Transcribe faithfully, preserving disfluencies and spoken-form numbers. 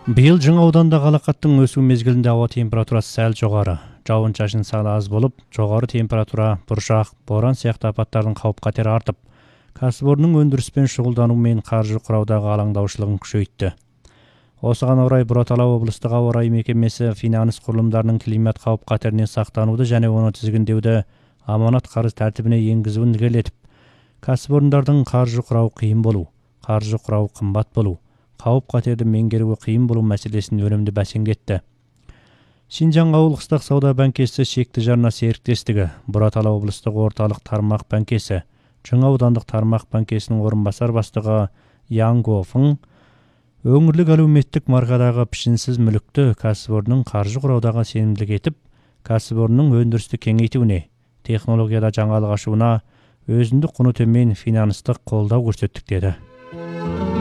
Биыл Жаңа ауданда қалақаттың өсу мезгілінде ауа температурасы сәл жоғары. Жауын-шашын саны аз болып, жоғары температура, бұршақ, боран сияқты апаттардың қауіп-қатері артып, кәсіпорынның өндіріспен шұғылдану мен қаржы құраудағы алаңдаушылығын күшейтті. Осыған орай Бұратала облыстық ауа райы мекемесі финанс құрылымдарының климат қауіп-қатерінен сақтануды және оны тізгіндеуді аманат қарыз тәртібіне енгізуін ілгерілетіп, кәсіпорындардың қаржы құрау қиын болу, қаржы құрау қымбат болу, қауіп-қатерді меңгеруі қиын болу мәселесін өнімді бәсеңдетті. Шинжаң ауылдық сауда банкесі шекті жарна серіктестігі, Бұратала облыстық орталық тармақ банкесі, Жаңа аудандық тармақ банкесінің орынбасар бастығы Янго Фың өңірлік әлеуметтік маркадағы пішінсіз мүлікті кәсіпорынның қаржы құраудағы сенімділік етіп, кәсіпорынның өндірісті кеңейтуіне, технологияда жаңалық ашуына өзіндік құны төмен финанстық қолдау көрсеттік деді.